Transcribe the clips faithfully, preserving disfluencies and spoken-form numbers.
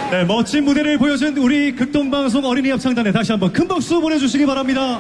네, 멋진 무대를 보여준 우리 극동방송 어린이 합창단에 다시 한번 큰 박수 보내주시기 바랍니다.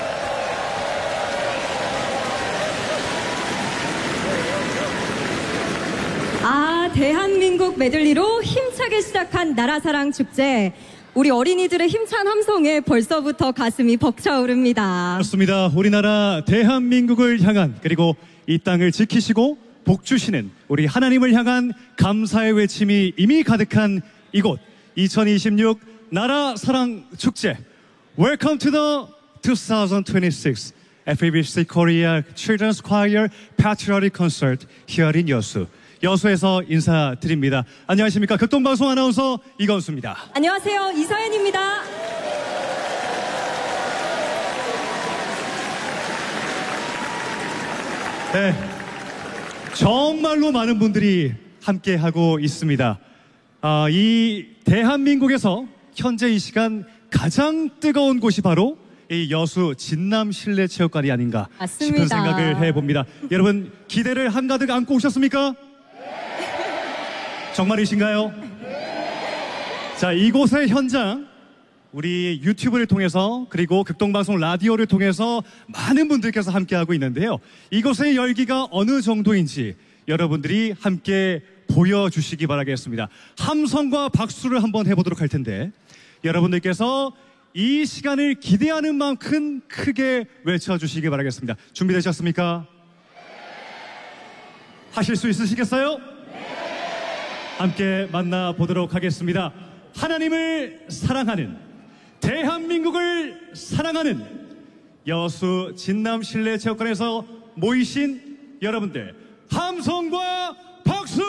아, 대한민국 메들리로 힘차게 시작한 나라사랑 축제. 우리 어린이들의 힘찬 함성에 벌써부터 가슴이 벅차오릅니다. 그렇습니다. 우리나라 대한민국을 향한, 그리고 이 땅을 지키시고 복 주시는 우리 하나님을 향한 감사의 외침이 이미 가득한 이곳 이천이십육 나라사랑 축제. Welcome to the twenty twenty-six 에프이비씨 Korea Children's Choir Patriotic Concert here in 여수. 여수에서 인사드립니다. 안녕하십니까. 극동방송 아나운서 이건수입니다. 안녕하세요. 이서연입니다. 네, 정말로 많은 분들이 함께하고 있습니다. 아, 이 대한민국에서 현재 이 시간 가장 뜨거운 곳이 바로 이 여수 진남 실내체육관이 아닌가 맞습니다. 싶은 생각을 해봅니다. 여러분 기대를 한가득 안고 오셨습니까? 정말이신가요? 자, 이곳의 현장 우리 유튜브를 통해서 그리고 극동방송 라디오를 통해서 많은 분들께서 함께하고 있는데요. 이곳의 열기가 어느 정도인지 여러분들이 함께 보여주시기 바라겠습니다. 함성과 박수를 한번 해보도록 할 텐데 여러분들께서 이 시간을 기대하는 만큼 크게 외쳐주시기 바라겠습니다. 준비되셨습니까? 하실 수 있으시겠어요? 함께 만나보도록 하겠습니다. 하나님을 사랑하는, 대한민국을 사랑하는 여수 진남 실내체육관에서 모이신 여러분들, 함성과 박수!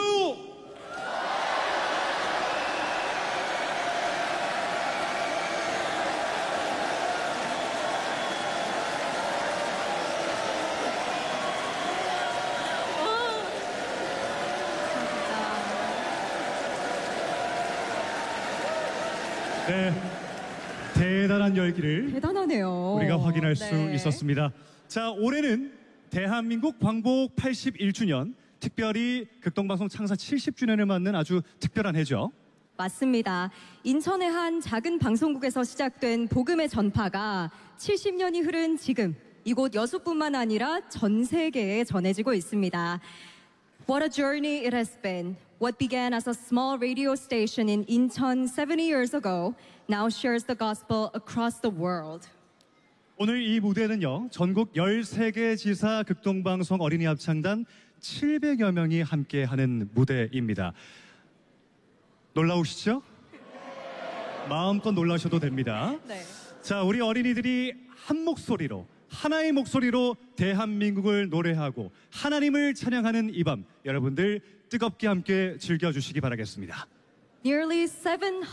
네, 대단한 열기를 대단하네요. 우리가 확인할 수 네. 있었습니다. 자, 올해는 대한민국 광복 팔십일 주년, 특별히 극동방송 창사 칠십 주년을 맞는 아주 특별한 해죠. 맞습니다. 인천의 한 작은 방송국에서 시작된 복음의 전파가 칠십 년이 흐른 지금 이곳 여수뿐만 아니라 전 세계에 전해지고 있습니다. What a journey it has been. What began as a small radio station in Incheon seventy years ago now shares the gospel across the world. 오늘 이 무대는요, 전국 열세 개 지사 극동방송 어린이 합창단 칠백여 명이 함께하는 무대입니다. 놀라우시죠? 마음껏 놀라셔도 됩니다. 네. 자, 우리 어린이들이 한 목소리로, 하나의 목소리로 대한민국을 노래하고 하나님을 찬양하는 이 밤, 여러분들 뜨겁게 함께 즐겨주시기 바라겠습니다. Nearly seven